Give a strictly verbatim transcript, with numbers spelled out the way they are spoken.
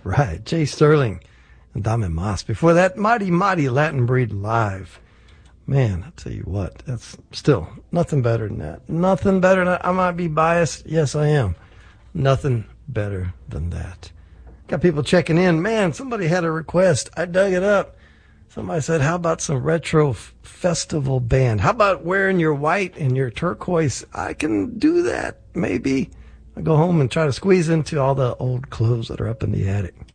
right. Jay Sterling and Dame Mas. Before that, Mighty Mighty Latin Breed Live. Man, I tell you what, that's still nothing better than that. Nothing better than that. I might be biased. Yes, I am. Nothing better than that. Got people checking in. Man, somebody had a request. I dug it up. Somebody said, how about some retro f- festival band? How about wearing your white and your turquoise? I can do that, maybe. I'll go home and try to squeeze into all the old clothes that are up in the attic.